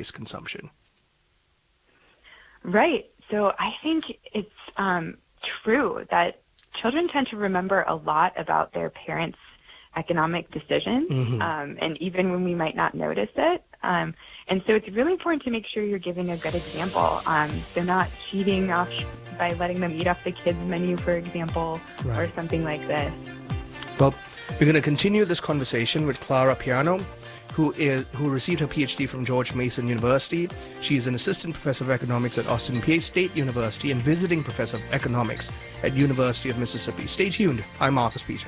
family-based consumption? Right. So I think it's true that children tend to remember a lot about their parents' economic decisions, and even when we might not notice it. And so it's really important to make sure you're giving a good example. So not cheating off by letting them eat off the kids' menu, for example, or something like this. Well, we're going to continue this conversation with Clara Piano, who received her PhD from George Mason University. She is an assistant professor of economics at Austin Peay State University and visiting professor of economics at University of Mississippi. Stay tuned. I'm Marcus Peter.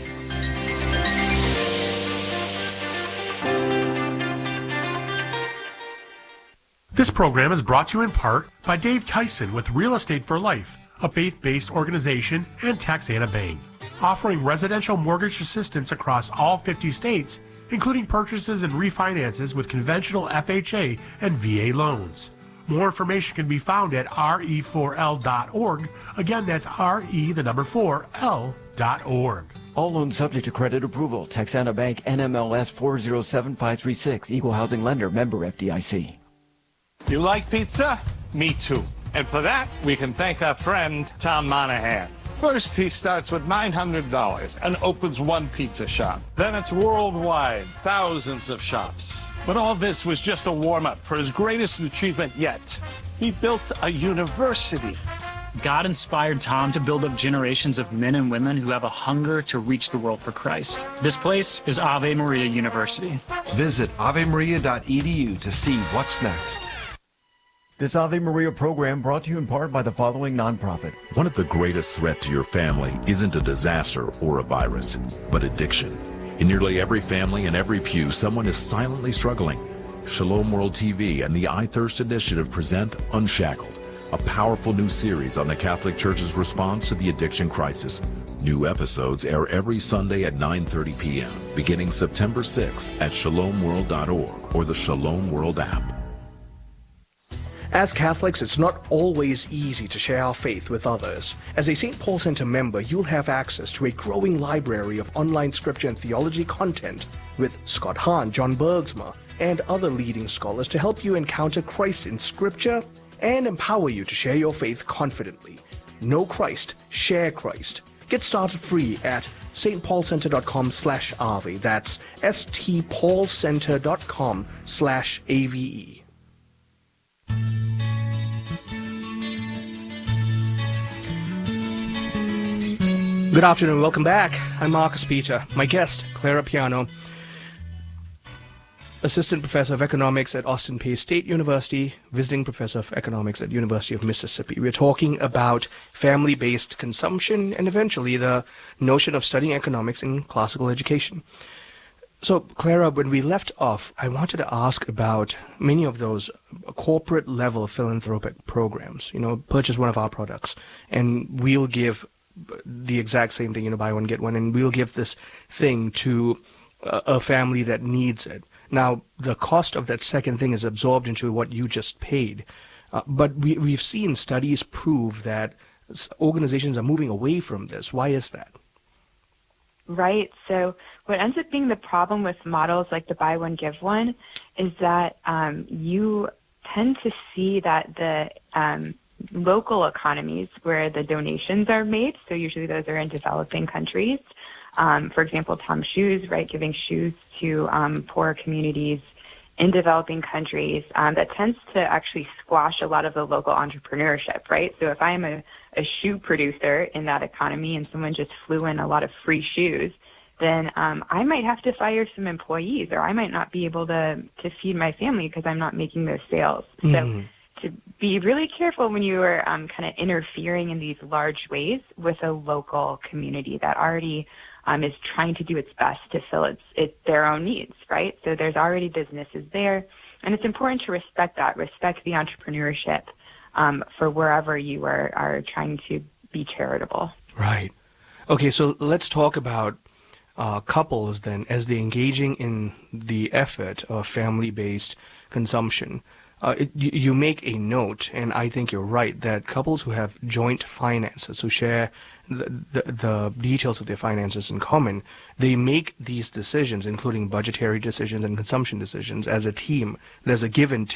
This program is brought to you in part by Dave Tyson with Real Estate for Life, a faith-based organization, and Texana Bank, offering residential mortgage assistance across all 50 states, including purchases and refinances with conventional FHA and VA loans. More information can be found at re4l.org. Again, that's re4l.org. All loans subject to credit approval. Texana Bank, NMLS 407536, Equal Housing Lender, member FDIC. You like pizza? Me too. And for that, we can thank our friend, Tom Monahan. First, he starts with $900 and opens one pizza shop. Then it's worldwide, thousands of shops. But all this was just a warm-up for his greatest achievement yet. He built a university. God inspired Tom to build up generations of men and women who have a hunger to reach the world for Christ. This place is Ave Maria University. Visit avemaria.edu to see what's next. This Ave Maria program brought to you in part by the following nonprofit. One of the greatest threats to your family isn't a disaster or a virus, but addiction. In nearly every family and every pew, someone is silently struggling. Shalom World TV and the I Thirst Initiative present Unshackled, a powerful new series on the Catholic Church's response to the addiction crisis. New episodes air every Sunday at 9:30 p.m., beginning September 6th at shalomworld.org or the Shalom World app. As Catholics, it's not always easy to share our faith with others. As a St. Paul Center member, you'll have access to a growing library of online scripture and theology content with Scott Hahn, John Bergsma, and other leading scholars to help you encounter Christ in scripture and empower you to share your faith confidently. Know Christ, share Christ. Get started free at stpaulcenter.com/ave. That's stpaulcenter.com/ave. Good afternoon, welcome back. I'm Marcus Peter. My guest, Clara Piano, assistant professor of economics at Austin Peay State University, visiting professor of economics at University of Mississippi. We're talking about family-based consumption and eventually the notion of studying economics in classical education. So, Clara, when we left off, I wanted to ask about many of those corporate-level philanthropic programs. Purchase one of our products, and we'll give the exact same thing, buy one, get one, and we'll give this thing to a family that needs it. Now, the cost of that second thing is absorbed into what you just paid. But we've seen studies prove that organizations are moving away from this. Why is that? Right. So what ends up being the problem with models like the buy one, give one is that you tend to see that the local economies where the donations are made, so usually those are in developing countries. For example, Tom Shoes, right, giving shoes to poor communities in developing countries, that tends to actually squash a lot of the local entrepreneurship, right? So if I'm a shoe producer in that economy and someone just flew in a lot of free shoes, then I might have to fire some employees, or I might not be able to feed my family because I'm not making those sales. So to be really careful when you are kind of interfering in these large ways with a local community that already is trying to do its best to fill their own needs, right? So there's already businesses there, and it's important to respect that, respect the entrepreneurship for wherever you are trying to be charitable. Right. Okay, so let's talk about couples then as they're engaging in the effort of family-based consumption. You make a note, and I think you're right, that couples who have joint finances, who share the details of their finances in common, they make these decisions, including budgetary decisions and consumption decisions, as a team. There's a give and take.